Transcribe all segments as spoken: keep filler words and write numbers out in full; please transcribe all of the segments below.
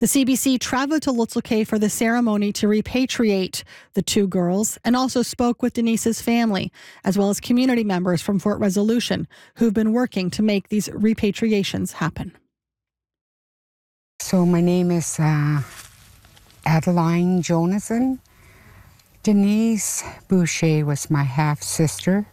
The C B C traveled to Lutzel Cay for the ceremony to repatriate the two girls and also spoke with Denise's family, as well as community members from Fort Resolution who've been working to make these repatriations happen. So my name is uh, Adeline Jonathan. Denise Boucher was my half-sister.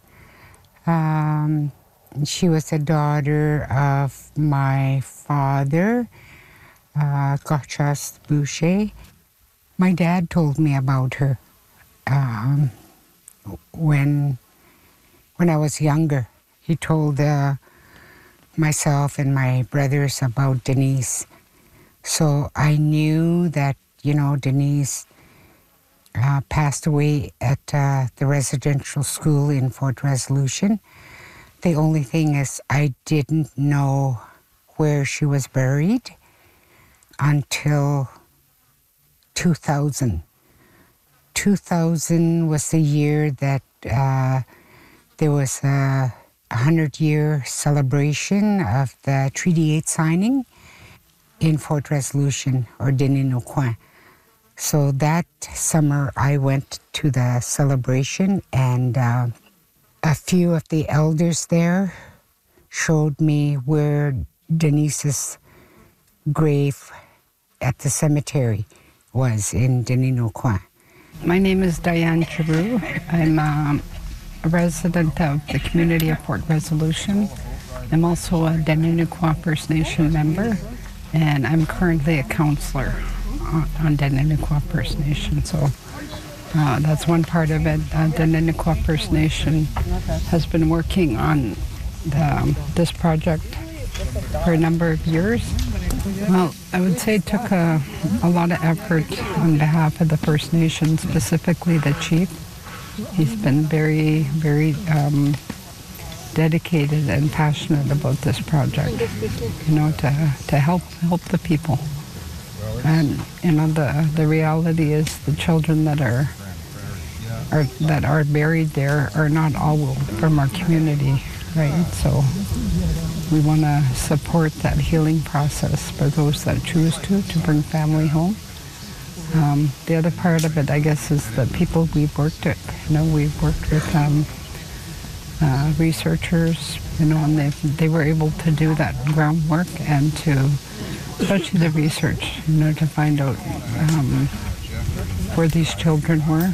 Um, she was a daughter of my father, Uh, Gotchas Boucher. My dad told me about her um, when when I was younger. He told uh, myself and my brothers about Denise. So I knew that, you know, Denise uh, passed away at uh, the residential school in Fort Resolution. The only thing is I didn't know where she was buried until two thousand. two thousand was the year that uh, there was a hundred-year celebration of the Treaty eight signing in Fort Resolution, or Denyneuquan. So that summer I went to the celebration, and uh, a few of the elders there showed me where Denise's grave at the cemetery was in Denyneuquan. My name is Diane Giroux. I'm um, a resident of the community of Fort Resolution. I'm also a Denyneuquan First Nation member, and I'm currently a counselor on, on Denyneuquan First Nation. So uh, that's one part of it. Uh, Denyneuquan First Nation has been working on the, um, this project for a number of years. Well, I would say it took a, a lot of effort on behalf of the First Nation, specifically the chief. He's been very, very um, dedicated and passionate about this project, you know, to to help help the people. And you know, the the reality is the children that are are that are buried there are not all from our community, right? So we want to support that healing process for those that choose to, to bring family home. Um, the other part of it, I guess, is the people we've worked with. You know, we've worked with um, uh, researchers, you know, and they they were able to do that groundwork and to, especially the research, you know, to find out um, where these children were.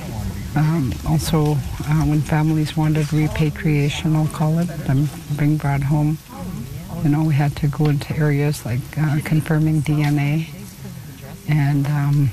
Um, also, uh, when families wanted repatriation, I'll call it, and being brought home, you know, we had to go into areas like uh, confirming D N A. And, um,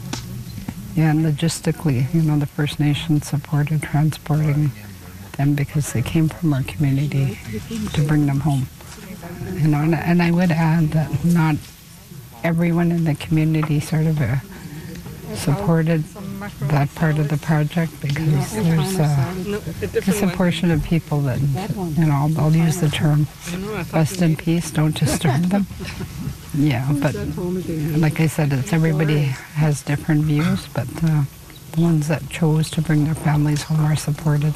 yeah, and logistically, you know, the First Nations supported transporting them because they came from our community to bring them home. You know, and, and I would add that not everyone in the community sort of uh, supported that part of the project, because there's, uh, there's a portion of people that, you know, I'll, I'll use the term, rest in peace, don't disturb them. Yeah, but like I said, it's everybody has different views, but uh, the ones that chose to bring their families home are supported.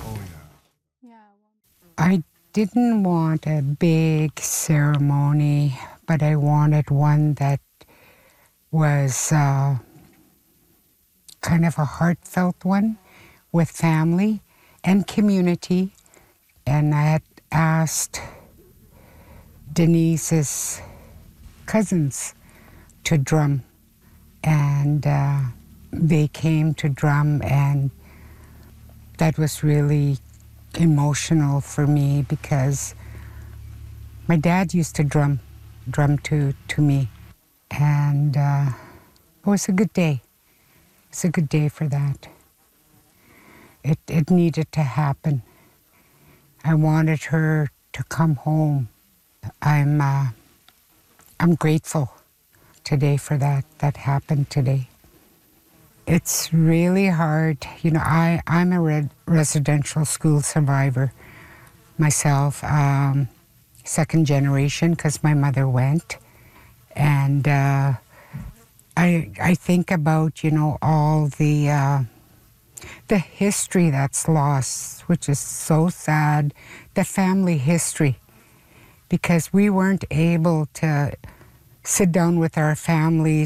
I didn't want a big ceremony, but I wanted one that was uh, kind of a heartfelt one with family and community. And I had asked Denise's cousins to drum, and uh, they came to drum, and that was really emotional for me because my dad used to drum, drum to, to me, and uh, it was a good day. It's a good day for that. It, it needed to happen. I wanted her to come home. I'm uh, I'm grateful today for that. That happened today. It's really hard. You know, I, I'm a red residential school survivor myself, um, second generation, because my mother went. And uh, I, I think about, you know, all the, uh, the history that's lost, which is so sad, the family history. Because we weren't able to sit down with our families